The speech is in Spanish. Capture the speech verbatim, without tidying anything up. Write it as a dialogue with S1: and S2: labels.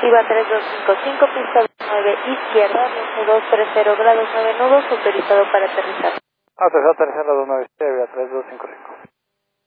S1: IVA tres dos cinco cinco, pista nueve izquierda, viento dos tres cero grados nueve nudos, autorizado para aterrizar.
S2: Autorizado aterrizar a dos nueve, IVA tres dos cinco cinco.